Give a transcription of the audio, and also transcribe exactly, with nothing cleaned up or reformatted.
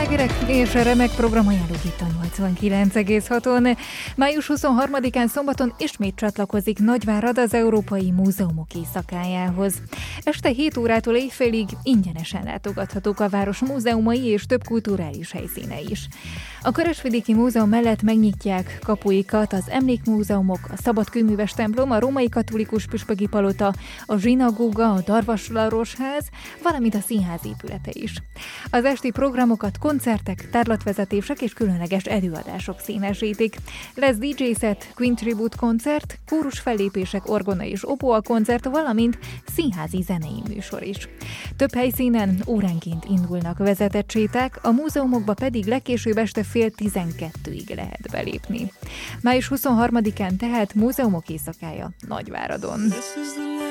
slágerek és remek programajánlók itt a nyolcvankilenc egész haton. május huszonharmadikán szombaton ismét csatlakozik Nagyvárad az Európai Múzeumok éjszakájához. Este hét órától éjfélig ingyenesen látogathatók a város múzeumai és több kulturális helyszíne is. A Karesvidéki Múzeum mellett megnyitják kapuikat az emlékmúzeumok, a Szabadkőműves templom, a Római Katolikus Püspöki Palota, a zsinagóga, a Darvaslaros-ház, valamint a színház épülete is. Az esti programokat koncertek, tárlatvezetések és különleges előadások színesítik. Lesz dé dzsé set, Queen Tribute koncert, kórus fellépések, orgona és oboa koncert, valamint színházi zenei műsor is. Több helyszínen óránként indulnak vezetett séták, a múzeumokba pedig legkésőbb este fél tizenkettőig lehet belépni. május huszonharmadikán tehát Múzeumok éjszakája Nagyváradon.